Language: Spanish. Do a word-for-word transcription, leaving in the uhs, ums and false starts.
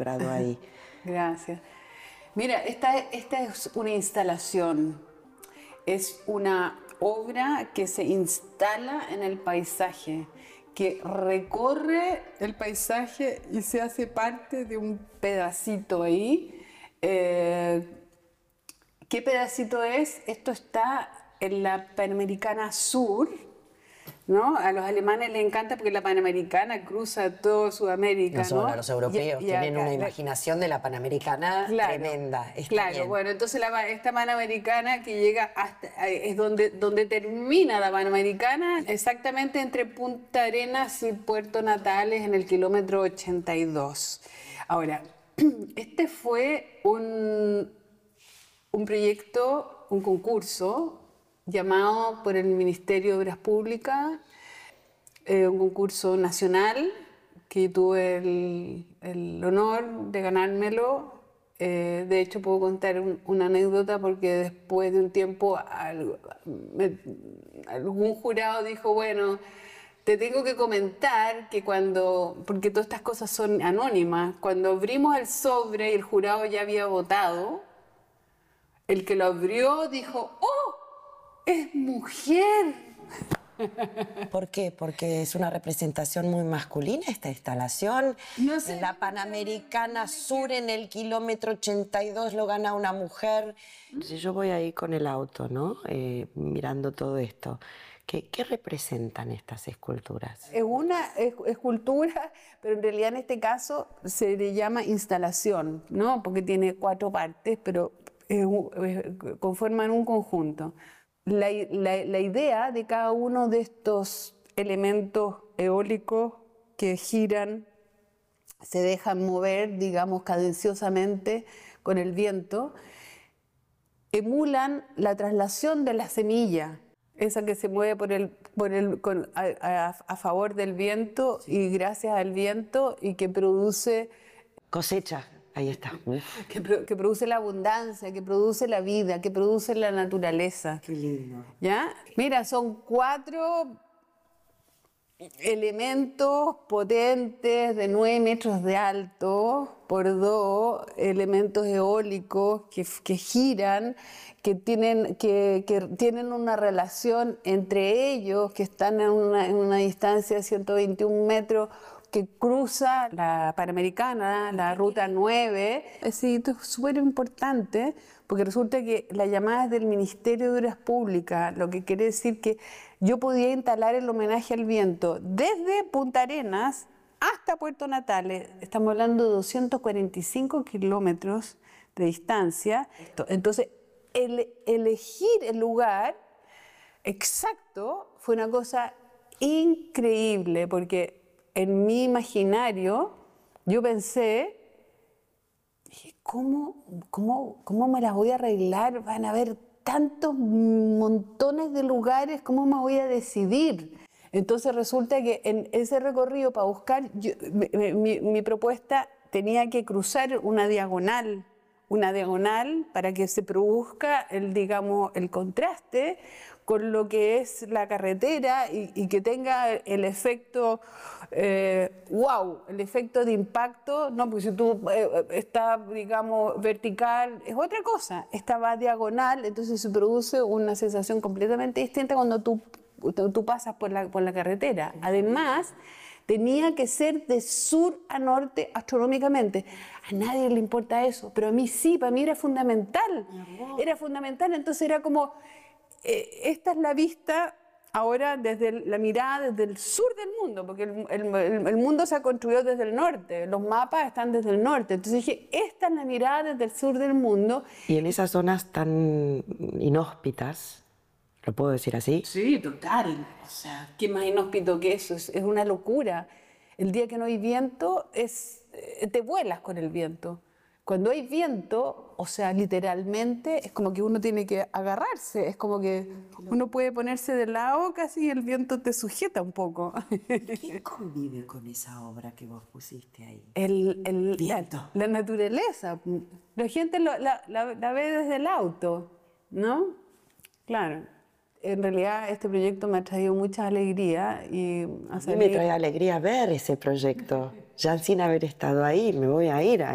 logrado ahí. Gracias. Mira, esta, esta es una instalación, es una obra que se instala en el paisaje, que recorre el paisaje y se hace parte de un pedacito ahí. Eh, ¿Qué pedacito es? Esto está en la Panamericana Sur, ¿no? A los alemanes les encanta porque la Panamericana cruza todo Sudamérica, No solo ¿no? a los europeos, Y- y tienen acá, una la- imaginación de la Panamericana Claro, tremenda. Está claro, bien. bueno, entonces la, esta Panamericana que llega hasta, es donde, donde termina la Panamericana, exactamente entre Punta Arenas y Puerto Natales en el kilómetro ochenta y dos. Ahora, este fue un, un proyecto, un concurso llamado por el Ministerio de Obras Públicas, eh, un concurso nacional que tuve el, el honor de ganármelo. Eh, de hecho, puedo contar un- una anécdota porque después de un tiempo algo- me- algún jurado dijo, bueno, te tengo que comentar que cuando, porque todas estas cosas son anónimas, cuando abrimos el sobre y el jurado ya había votado, el que lo abrió dijo, ¡oh! ¡Es mujer! ¿Por qué? Porque es una representación muy masculina esta instalación. No sé. En la Panamericana Sur, en el kilómetro ochenta y dos, lo gana una mujer. Si yo voy ahí con el auto, ¿no? Eh, mirando todo esto, ¿qué, qué representan estas esculturas? Es una es- escultura, pero en realidad en este caso se le llama instalación, ¿no? Porque tiene cuatro partes, pero es un- es- conforman un conjunto. La, i- la- la idea de cada uno de estos elementos eólicos que giran, se dejan mover, digamos, cadenciosamente con el viento, emulan la traslación de la semilla, esa que se mueve por el, por el, con- a, a- a favor del viento y gracias al viento y que produce, Cosecha, ahí está. Uf, que, pro- que produce la abundancia, que produce la vida, que produce la naturaleza. qué lindo. ¿Ya? Mira, son cuatro elementos potentes de nueve metros de alto por dos, elementos eólicos que, que giran, que tienen, que, que tienen una relación entre ellos, que están en una, en una distancia de ciento veintiún metros, que cruza la Panamericana, la Ruta nueve. Ese hito es súper importante porque resulta que la llamada es del Ministerio de Obras Públicas, lo que quiere decir que yo podía instalar el homenaje al viento desde Punta Arenas hasta Puerto Natales. Estamos hablando de doscientos cuarenta y cinco kilómetros de distancia. Entonces, el, elegir el lugar exacto fue una cosa increíble porque en mi imaginario yo pensé, dije, ¿cómo, cómo, cómo me las voy a arreglar? Van a haber tantos montones de lugares, ¿cómo me voy a decidir? Entonces resulta que en ese recorrido para buscar, yo- mi, mi- mi propuesta tenía que cruzar una diagonal, una diagonal para que se produzca el, digamos, el contraste con lo que es la carretera y, y que tenga el efecto, eh, wow, el efecto de impacto, no, porque si tú eh, está, digamos, vertical, es otra cosa, esta va diagonal, entonces se produce una sensación completamente distinta cuando tú, tú, tú pasas por la, por la carretera. Además, tenía que ser de sur a norte astronómicamente. A nadie le importa eso, pero a mí sí, para mí era fundamental. Era fundamental, entonces era como, eh, esta es la vista ahora desde el- la mirada desde el sur del mundo, porque el, el- el- el mundo se ha construido desde el norte, los mapas están desde el norte. Entonces dije, esta es la mirada desde el sur del mundo. Y en esas zonas tan inhóspitas, ¿lo puedo decir así? Sí, total. O sea, ¿qué más inhóspito que eso? Es, es una locura. El día que no hay viento, es, eh, te vuelas con el viento. Cuando hay viento, o sea, literalmente, es como que uno tiene que agarrarse. Es como que uno puede ponerse de lado casi y el viento te sujeta un poco. ¿Quién convive con esa obra que vos pusiste ahí? El, el- la, Viento. la naturaleza. La gente lo- la, la- la ve desde el auto, ¿no? Claro. En realidad este proyecto me ha traído mucha alegría y A mí me trae alegría ver ese proyecto. Ya sin haber estado ahí, me voy a ir a